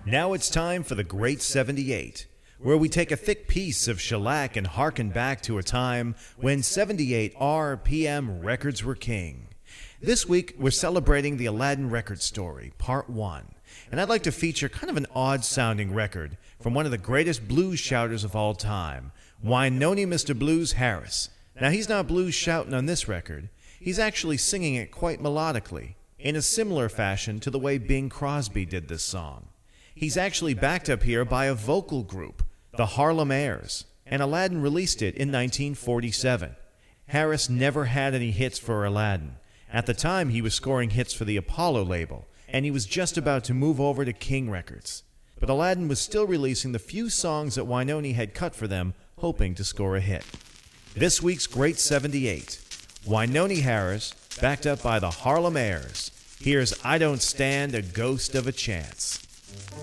Now it's time for the Great 78, where we take a thick piece of shellac and harken back to a time when 78 RPM records were king. This week, we're celebrating the Aladdin Record Story, Part 1, and I'd like to feature kind of an odd-sounding record from one of the greatest blues shouters of all time, Wynonie Mr. Blues Harris. Now, he's not blues shouting on this record. He's actually singing it quite melodically, in a similar fashion to the way Bing Crosby did this song. He's actually backed up here by a vocal group, the Harlem Airs, and Aladdin released it in 1947. Harris never had any hits for Aladdin. At the time, he was scoring hits for the Apollo label, and he was just about to move over to King Records. But Aladdin was still releasing the few songs that Wynonie had cut for them, hoping to score a hit. This week's Great 78, Wynonie Harris, backed up by the Harlem Airs. Here's I Don't Stand a Ghost of a Chance.